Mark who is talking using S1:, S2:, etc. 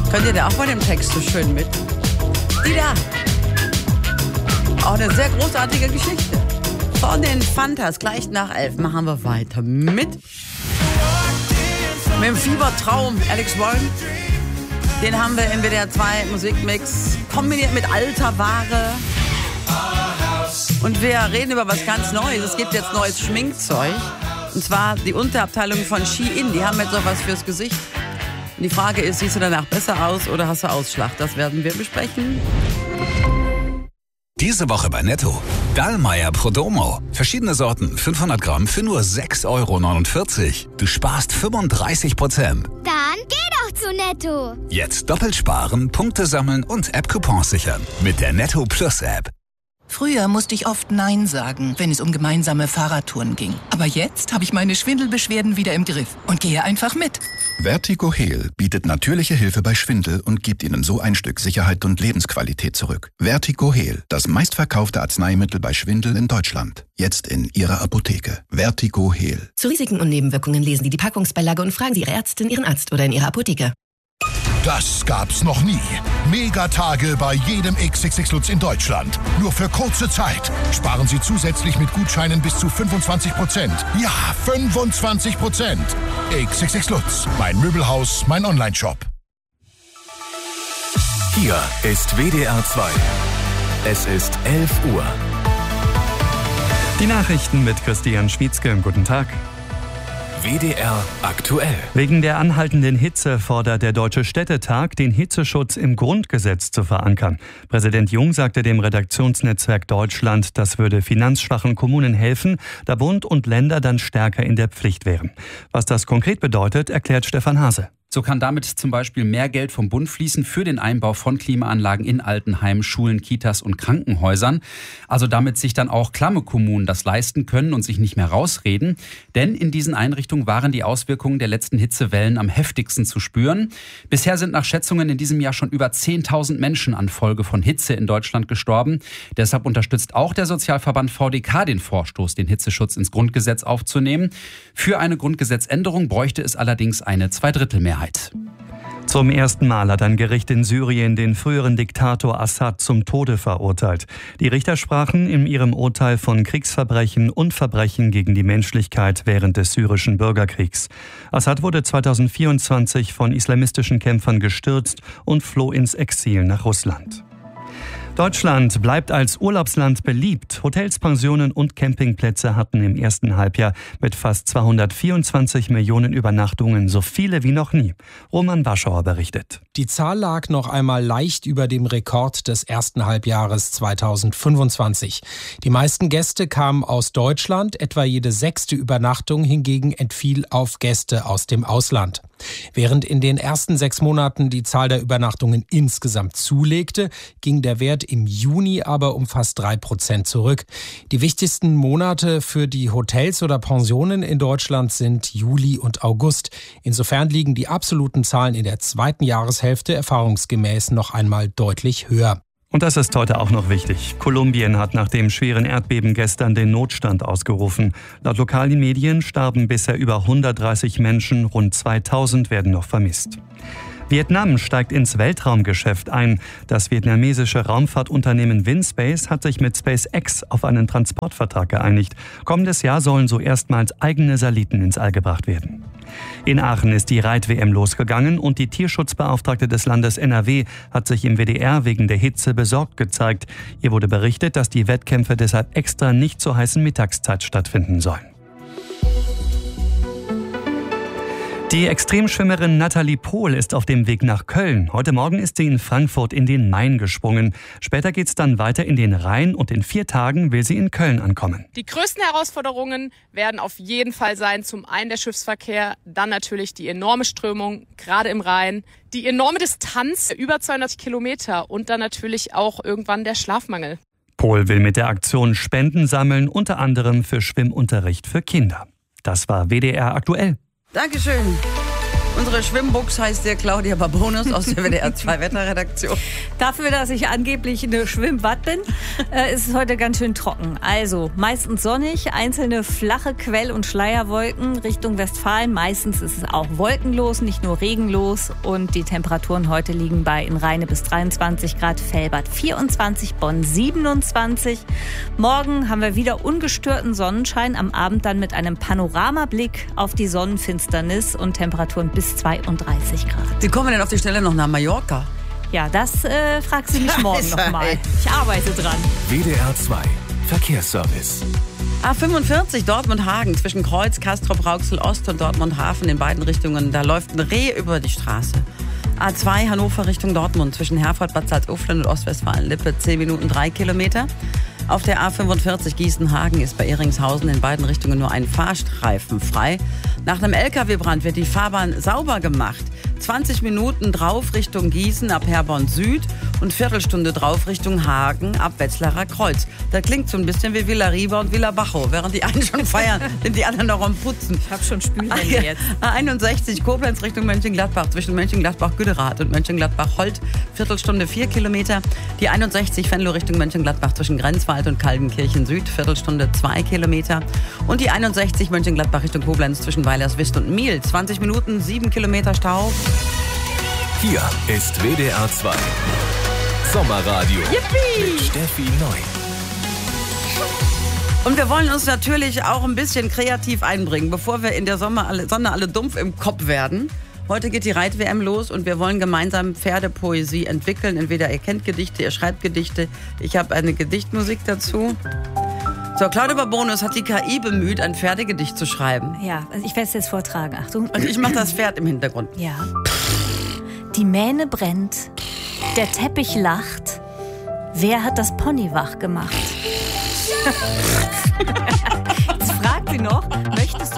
S1: Könnt ihr da auch bei dem Text so schön mit? Die da. Auch eine sehr großartige Geschichte. Von den Fantas, gleich nach 11 machen wir weiter mit dem Fiebertraum Alex Warren. Den haben wir im WDR 2 Musikmix kombiniert mit alter Ware. Und wir reden über was ganz Neues. Es gibt jetzt neues Schminkzeug. Und zwar die Unterabteilung von Shein. Die haben jetzt noch was fürs Gesicht. Und die Frage ist, siehst du danach besser aus oder hast du Ausschlag? Das werden wir besprechen.
S2: Diese Woche bei Netto. Dallmayr Prodomo. Verschiedene Sorten, 500 Gramm für nur 6,49 €. Du sparst 35%.
S3: Dann geh doch zu Netto.
S2: Jetzt doppelt sparen, Punkte sammeln und App-Coupons sichern. Mit der Netto Plus App.
S4: Früher musste ich oft Nein sagen, wenn es um gemeinsame Fahrradtouren ging. Aber jetzt habe ich meine Schwindelbeschwerden wieder im Griff und gehe einfach mit.
S5: Vertigo Heal bietet natürliche Hilfe bei Schwindel und gibt Ihnen so ein Stück Sicherheit und Lebensqualität zurück. Vertigo Heal, das meistverkaufte Arzneimittel bei Schwindel in Deutschland. Jetzt in Ihrer Apotheke. Vertigo Heal.
S6: Zu Risiken und Nebenwirkungen lesen Sie die Packungsbeilage und fragen Sie Ihre Ärztin, Ihren Arzt oder in Ihrer Apotheke.
S7: Das gab's noch nie. Megatage bei jedem XXX Lutz in Deutschland. Nur für kurze Zeit. Sparen Sie zusätzlich mit Gutscheinen bis zu 25%. Ja, 25%. XXX Lutz. Mein Möbelhaus, mein Onlineshop.
S8: Hier ist WDR 2. Es ist 11 Uhr.
S9: Die Nachrichten mit Christian Schmietzke. Guten Tag.
S8: WDR aktuell.
S9: Wegen der anhaltenden Hitze fordert der Deutsche Städtetag, den Hitzeschutz im Grundgesetz zu verankern. Präsident Jung sagte dem Redaktionsnetzwerk Deutschland, das würde finanzschwachen Kommunen helfen, da Bund und Länder dann stärker in der Pflicht wären. Was das konkret bedeutet, erklärt Stefan Hase.
S10: So kann damit zum Beispiel mehr Geld vom Bund fließen für den Einbau von Klimaanlagen in Altenheimen, Schulen, Kitas und Krankenhäusern. Also damit sich dann auch klamme Kommunen das leisten können und sich nicht mehr rausreden. Denn in diesen Einrichtungen waren die Auswirkungen der letzten Hitzewellen am heftigsten zu spüren. Bisher sind nach Schätzungen in diesem Jahr schon über 10.000 Menschen an Folge von Hitze in Deutschland gestorben. Deshalb unterstützt auch der Sozialverband VDK den Vorstoß, den Hitzeschutz ins Grundgesetz aufzunehmen. Für eine Grundgesetzänderung bräuchte es allerdings eine Zweidrittelmehrheit.
S9: Zum ersten Mal hat ein Gericht in Syrien den früheren Diktator Assad zum Tode verurteilt. Die Richter sprachen in ihrem Urteil von Kriegsverbrechen und Verbrechen gegen die Menschlichkeit während des syrischen Bürgerkriegs. Assad wurde 2024 von islamistischen Kämpfern gestürzt und floh ins Exil nach Russland. Deutschland bleibt als Urlaubsland beliebt. Hotels, Pensionen und Campingplätze hatten im ersten Halbjahr mit fast 224 Millionen Übernachtungen so viele wie noch nie. Roman Warschauer berichtet.
S11: Die Zahl lag noch einmal leicht über dem Rekord des ersten Halbjahres 2025. Die meisten Gäste kamen aus Deutschland, etwa jede 6. Übernachtung hingegen entfiel auf Gäste aus dem Ausland. Während in den ersten 6 Monaten die Zahl der Übernachtungen insgesamt zulegte, ging der Wert im Juni aber um fast 3% zurück. Die wichtigsten Monate für die Hotels oder Pensionen in Deutschland sind Juli und August. Insofern liegen die absoluten Zahlen in der zweiten Jahreshälfte erfahrungsgemäß noch einmal deutlich höher.
S9: Und das ist heute auch noch wichtig. Kolumbien hat nach dem schweren Erdbeben gestern den Notstand ausgerufen. Laut lokalen Medien starben bisher über 130 Menschen, rund 2000 werden noch vermisst. Vietnam steigt ins Weltraumgeschäft ein. Das vietnamesische Raumfahrtunternehmen Vinspace hat sich mit SpaceX auf einen Transportvertrag geeinigt. Kommendes Jahr sollen so erstmals eigene Satelliten ins All gebracht werden. In Aachen ist die Reit-WM losgegangen und die Tierschutzbeauftragte des Landes NRW hat sich im WDR wegen der Hitze besorgt gezeigt. Ihr wurde berichtet, dass die Wettkämpfe deshalb extra nicht zur heißen Mittagszeit stattfinden sollen. Die Extremschwimmerin Nathalie Pohl ist auf dem Weg nach Köln. Heute Morgen ist sie in Frankfurt in den Main gesprungen. Später geht's dann weiter in den Rhein und in 4 Tagen will sie in Köln ankommen.
S12: Die größten Herausforderungen werden auf jeden Fall sein, zum einen der Schiffsverkehr, dann natürlich die enorme Strömung, gerade im Rhein, die enorme Distanz, über 200 Kilometer und dann natürlich auch irgendwann der Schlafmangel.
S9: Pohl will mit der Aktion Spenden sammeln, unter anderem für Schwimmunterricht für Kinder. Das war WDR aktuell.
S1: Dankeschön. Unsere Schwimmbuchs heißt der Claudia Barbonus aus der WDR 2 Wetterredaktion.
S13: Dafür, dass ich angeblich eine Schwimmwatt bin, ist es heute ganz schön trocken. Also meistens sonnig, einzelne flache Quell- und Schleierwolken Richtung Westfalen. Meistens ist es auch wolkenlos, nicht nur regenlos. Und die Temperaturen heute liegen bei in Rheine bis 23 Grad, Velbert 24, Bonn 27. Morgen haben wir wieder ungestörten Sonnenschein, am Abend dann mit einem Panoramablick auf die Sonnenfinsternis und Temperaturen bis 32 Grad.
S1: Wie kommen wir denn auf die Stelle noch nach Mallorca?
S13: Ja, das fragst du mich morgen nochmal. Ich arbeite dran.
S8: WDR 2 Verkehrsservice.
S1: A45 Dortmund-Hagen zwischen Kreuz, Castrop, Rauxel Ost und Dortmund-Hafen in beiden Richtungen. Da läuft ein Reh über die Straße. A2 Hannover Richtung Dortmund zwischen Herford, Bad Salzuflen und Ostwestfalen-Lippe 10 Minuten 3 Kilometer. Auf der A45 Gießen-Hagen ist bei Ehringshausen in beiden Richtungen nur ein Fahrstreifen frei. Nach einem LKW-Brand wird die Fahrbahn sauber gemacht. 20 Minuten drauf Richtung Gießen ab Herborn Süd und Viertelstunde drauf Richtung Hagen ab Wetzlarer Kreuz. Das klingt so ein bisschen wie Villa Riva und Villa Bajo. Während die einen schon feiern, sind die anderen noch am Putzen.
S13: Ich habe schon Spülhände jetzt.
S1: A61 Koblenz Richtung Mönchengladbach zwischen Mönchengladbach-Güderath und Mönchengladbach-Holt. Viertelstunde 4 Kilometer. Die 61 Venlo Richtung Mönchengladbach zwischen Grenzwald und Kaldenkirchen Süd. Viertelstunde 2 Kilometer. Und die 61 Mönchengladbach Richtung Koblenz zwischen Weilerswist und Miel. 20 Minuten, 7 Kilometer Stau.
S8: Hier ist WDR 2 Sommerradio.
S1: Yippie!
S8: Mit Steffi Neu.
S1: Und wir wollen uns natürlich auch ein bisschen kreativ einbringen, bevor wir in der Sonne alle dumpf im Kopf werden. Heute geht die Reit-WM los und wir wollen gemeinsam Pferdepoesie entwickeln. Entweder ihr kennt Gedichte, ihr schreibt Gedichte. Ich habe eine Gedichtmusik dazu. So, Claudia Barbonus hat die KI bemüht, ein Pferdegedicht zu schreiben.
S13: Ja, also ich werde es jetzt vortragen. Achtung.
S1: Und ich mache das Pferd im Hintergrund.
S13: Ja. Die Mähne brennt, der Teppich lacht. Wer hat das Pony wach gemacht? Jetzt fragt sie noch, möchtest du